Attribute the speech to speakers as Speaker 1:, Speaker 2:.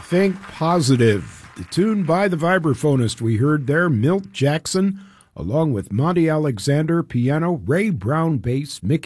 Speaker 1: Think Positive. The tune by the vibraphonist we heard there, Milt Jackson, along with Monty Alexander, piano, Ray Brown, bass, Mickey